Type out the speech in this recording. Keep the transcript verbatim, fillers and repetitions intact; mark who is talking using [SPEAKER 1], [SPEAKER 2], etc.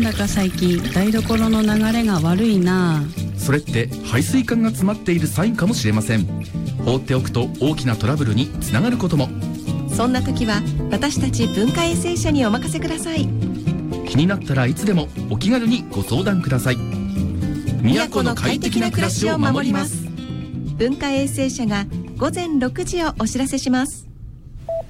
[SPEAKER 1] だか最近台所の流れが悪いな。
[SPEAKER 2] それって排水管が詰まっているサインかもしれません。放っておくと大きなトラブルにつながることも。
[SPEAKER 3] そんな時は私たち文化衛生者にお任せください。
[SPEAKER 2] 気になったらいつでもお気軽にご相談ください。宮古の快適な暮らしを守ります。
[SPEAKER 3] 文化衛生者が午前ろくじをお知らせします。